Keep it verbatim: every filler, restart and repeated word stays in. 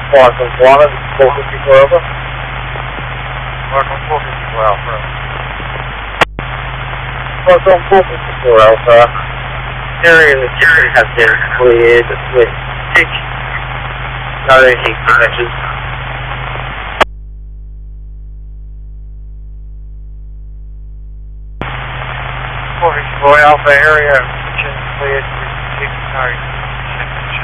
Quantum Quantum, four fifty-four Alpha. Quantum four fifty-four Alpha. Quantum four fifty-four Alpha. Area in the area has been cleared with six no heat signatures. four fifty-four Alpha area, cleared with six no